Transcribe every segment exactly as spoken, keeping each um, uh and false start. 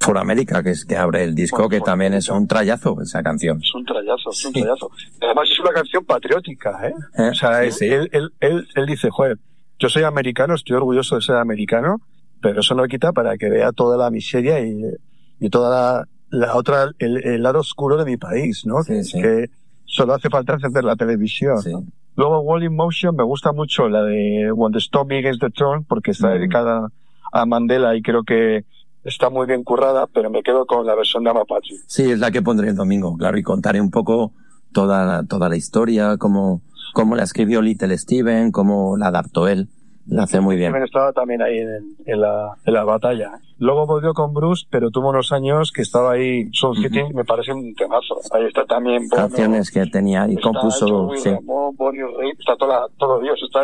For America, que es que abre el disco, bueno, que también America. Es un trayazo esa canción. Es un trayazo, es un sí. trayazo. Además es una canción patriótica, ¿eh? ¿Eh? O sea, es, ¿Sí? él, él, él, él dice, joder, yo soy americano, estoy orgulloso de ser americano, pero eso no quita para que vea toda la miseria y, y toda la, la otra, el, el lado oscuro de mi país, ¿no? Sí, sí. Que solo hace falta encender la televisión. Sí. Luego Wall in Motion, me gusta mucho la de When the Storm Begins the Throne, porque está mm. dedicada a Mandela y creo que está muy bien currada, pero me quedo con la versión de I'm a Patriot. Sí, es la que pondré el domingo, claro, y contaré un poco toda, toda la historia, cómo, cómo la escribió Little Steven, cómo la adaptó él. La hace muy bien. Steven estaba también ahí en, en, la, en la batalla. Luego volvió con Bruce, pero tuvo unos años que estaba ahí, Soul City, uh-huh. me parece un temazo. Ahí está también Bono, canciones que tenía y compuso. Sí. Ramón, Bonnie Raitt, está toda, todo Dios, está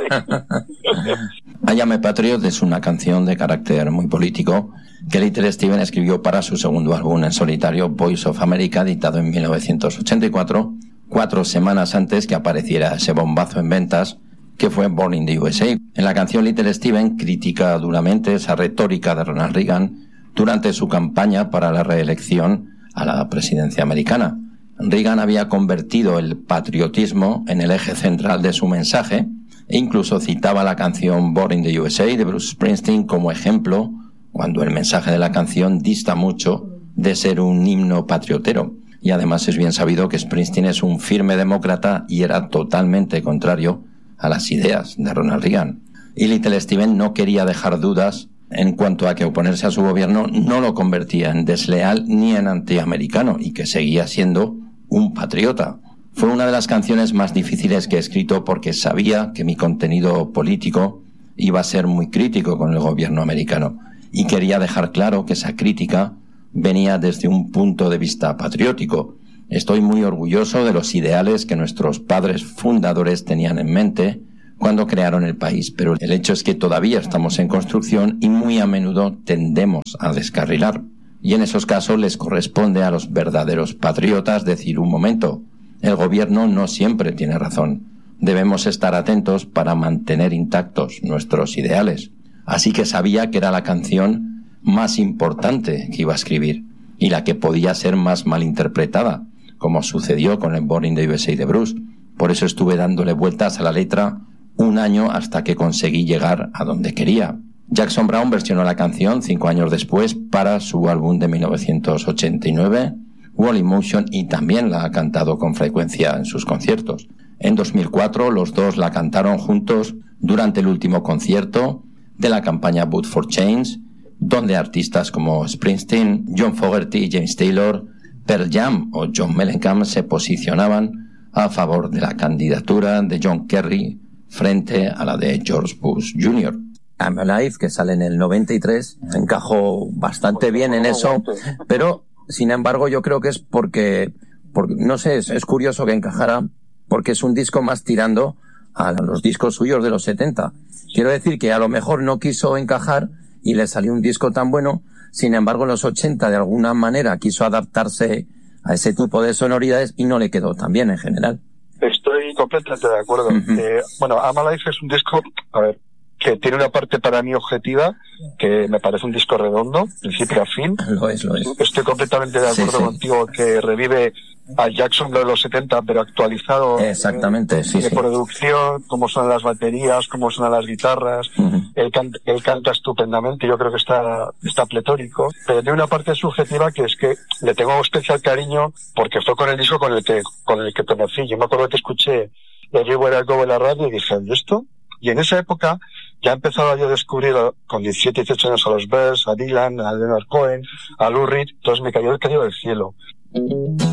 ahí. I Am a Patriot es una canción de carácter muy político que Little Steven escribió para su segundo álbum en solitario, Voice of America, editado en mil novecientos ochenta y cuatro, cuatro semanas antes que apareciera ese bombazo en ventas que fue Born in the U S A. En la canción Little Steven critica duramente esa retórica de Ronald Reagan durante su campaña para la reelección a la presidencia americana. Reagan había convertido el patriotismo en el eje central de su mensaje e incluso citaba la canción Born in the U S A de Bruce Springsteen como ejemplo, cuando el mensaje de la canción dista mucho de ser un himno patriotero. Y además es bien sabido que Springsteen es un firme demócrata y era totalmente contrario a las ideas de Ronald Reagan. Y Little Steven no quería dejar dudas en cuanto a que oponerse a su gobierno no lo convertía en desleal ni en antiamericano y que seguía siendo un patriota. Fue una de las canciones más difíciles que he escrito porque sabía que mi contenido político iba a ser muy crítico con el gobierno americano y quería dejar claro que esa crítica venía desde un punto de vista patriótico. Estoy muy orgulloso de los ideales que nuestros padres fundadores tenían en mente cuando crearon el país, pero el hecho es que todavía estamos en construcción y muy a menudo tendemos a descarrilar. Y en esos casos les corresponde a los verdaderos patriotas decir un momento, el gobierno no siempre tiene razón. Debemos estar atentos para mantener intactos nuestros ideales. Así que sabía que era la canción más importante que iba a escribir y la que podía ser más malinterpretada, como sucedió con el Born in the U S A de Bruce. Por eso estuve dándole vueltas a la letra un año hasta que conseguí llegar a donde quería. Jackson Browne versionó la canción cinco años después para su álbum de mil novecientos ochenta y nueve, Wall in Motion, y también la ha cantado con frecuencia en sus conciertos. En dos mil cuatro los dos la cantaron juntos durante el último concierto de la campaña Vote for Change, donde artistas como Springsteen, John Fogerty, James Taylor, Pearl Jam o John Mellencamp se posicionaban a favor de la candidatura de John Kerry frente a la de George Bush junior I'm Alive, que sale en el noventa y tres, encajó bastante bien en eso, pero sin embargo yo creo que es porque, porque no sé, es, es curioso que encajara, porque es un disco más tirando a los discos suyos de los setenta. Quiero decir que a lo mejor no quiso encajar y le salió un disco tan bueno. Sin embargo, en los ochenta, de alguna manera, quiso adaptarse a ese tipo de sonoridades y no le quedó tan bien en general. Estoy completamente de acuerdo. Uh-huh. Eh, bueno, I'm Alive es un disco, a ver, que tiene una parte para mí objetiva, que me parece un disco redondo, principio a fin. Lo es, lo es. Estoy completamente de acuerdo sí, sí. contigo, que revive a Jackson de los setenta, pero actualizado. Exactamente, eh, sí, de sí. producción, cómo son las baterías, cómo son las guitarras. Uh-huh. Él, can- él canta estupendamente, yo creo que está, está pletórico. Pero tiene una parte subjetiva que es que le tengo especial cariño porque fue con el disco con el que, con el que conocí. Yo me acuerdo que escuché Everywhere I Go en la radio y dije, ¿y esto? Y en esa época ya empezaba yo a descubrir con diecisiete, dieciocho años a los Bears, a Dylan, a Leonard Cohen, a Lou Reed, entonces me cayó el cayó del cielo.